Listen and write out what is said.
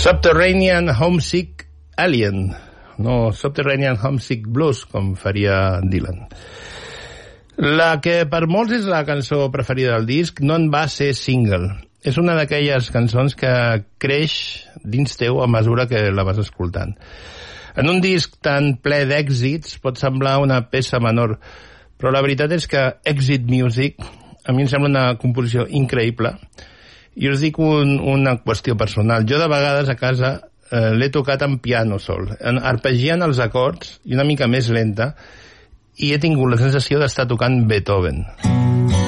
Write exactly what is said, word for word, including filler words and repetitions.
Subterranean Homesick Alien, no Subterranean Homesick Blues, com faria Dylan. La que per molts és la cançó preferida del disc no en va ser single. És una d'aquelles cançons que creix dins teu a mesura que la vas escoltant. En un disc tan ple d'èxits pot semblar una peça menor, però la veritat és que Exit Music a mi em sembla una composició increïble. I us dic un, una qüestió personal. Jo de vegades a casa eh, l'he tocat en piano sol, en, arpeggiant els acords i una mica més lenta, i he tingut la sensació d'estar tocant Beethoven.